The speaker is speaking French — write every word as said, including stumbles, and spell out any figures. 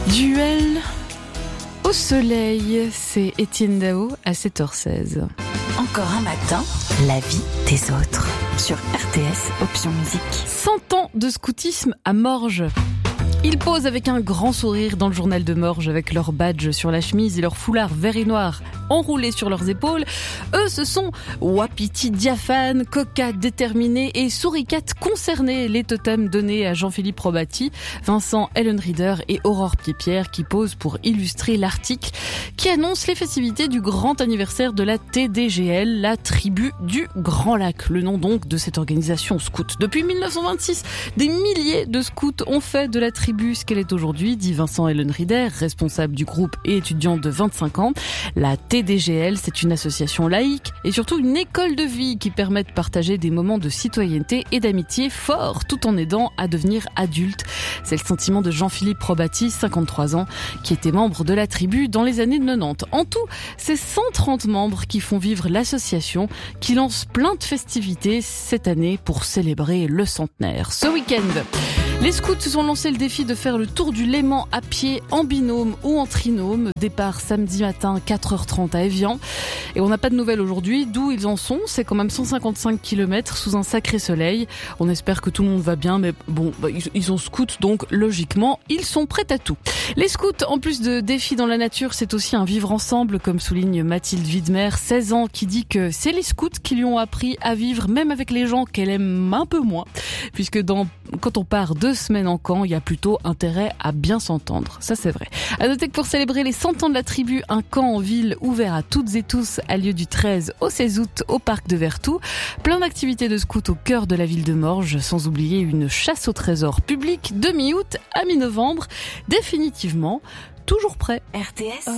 Duel au soleil, c'est Étienne Dao à sept heures seize. Encore un matin, la vie des autres. Sur R T S, Option Musique. cent ans de scoutisme à Morges. Ils posent avec un grand sourire dans le journal de Morges avec leur badge sur la chemise et leur foulard vert et noir enroulés sur leurs épaules. Eux, ce sont Wapiti diaphane, Coca déterminé et Souricat concerné, les totems donnés à Jean-Philippe Probati, Vincent Ellenrieder et Aurore Piepierre qui posent pour illustrer l'article qui annonce les festivités du grand anniversaire de la T D G L, la tribu du Grand Lac, le nom donc de cette organisation scout. Depuis mille neuf cent vingt-six, des milliers de scouts ont fait de la tribu ce qu'elle est aujourd'hui, dit Vincent Ellenrieder, responsable du groupe et étudiant de vingt-cinq ans. La T D G L, c'est une association laïque et surtout une école de vie qui permet de partager des moments de citoyenneté et d'amitié forts tout en aidant à devenir adulte. C'est le sentiment de Jean-Philippe Probati, cinquante-trois ans, qui était membre de la tribu dans les années quatre-vingt-dix. En tout, c'est cent trente membres qui font vivre l'association qui lance plein de festivités cette année pour célébrer le centenaire. Ce week-end, les scouts se sont lancé le défi de faire le tour du Léman à pied, en binôme ou en trinôme. Départ samedi matin, quatre heures trente à Évian. Et on n'a pas de nouvelles aujourd'hui. D'où ils en sont? C'est quand même cent cinquante-cinq kilomètres sous un sacré soleil. On espère que tout le monde va bien, mais bon, bah, ils, ils sont scouts, donc logiquement, ils sont prêts à tout. Les scouts, en plus de défis dans la nature, c'est aussi un vivre ensemble, comme souligne Mathilde Widmer, seize ans, qui dit que c'est les scouts qui lui ont appris à vivre, même avec les gens qu'elle aime un peu moins, puisque dans, quand on part deux semaines en camp, il y a plutôt intérêt à bien s'entendre. Ça, c'est vrai. À noter que pour célébrer les cent ans de la tribu, un camp en ville ouvert à toutes et tous a lieu du treize au seize août au parc de Vertou. Plein d'activités de scouts au cœur de la ville de Morges, sans oublier une chasse au trésor publique de mi-août à mi-novembre. Définitivement, toujours prêt. R T S